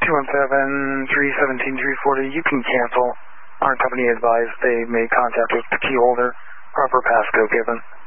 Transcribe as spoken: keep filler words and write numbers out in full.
two one seven, three one seven, three four zero, you can cancel. Our company advised they made contact with the key holder. Proper passcode given.